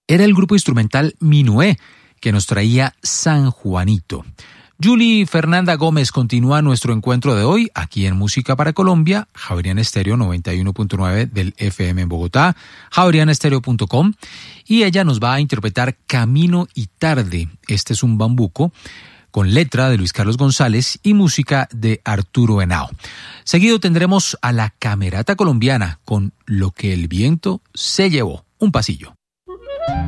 era el grupo instrumental Minué, que nos traía San Juanito. Julie Fernanda Gómez continúa nuestro encuentro de hoy aquí en Música para Colombia, Javeriana Estéreo 91.9 del FM en Bogotá, javerianestereo.com, y ella nos va a interpretar Camino y Tarde. Este es un bambuco con letra de Luis Carlos González y música de Arturo Henao. Seguido tendremos a la Camerata Colombiana con Lo que el viento se llevó, un pasillo.